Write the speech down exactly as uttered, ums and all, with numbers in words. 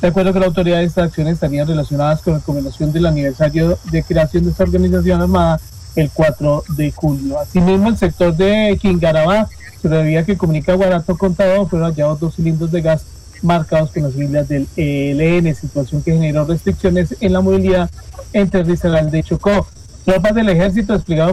De acuerdo con la autoridad, estas acciones estarían relacionadas con la conmemoración del aniversario de creación de esta organización armada el cuatro de julio. Asimismo, el sector de Quingarabá, sobre la vía que comunica Guarato con Tabo, fueron hallados dos cilindros de gas marcados con las siglas del E L N, situación que generó restricciones en la movilidad entre Risaralda y Chocó. Tropas del ejército desplegado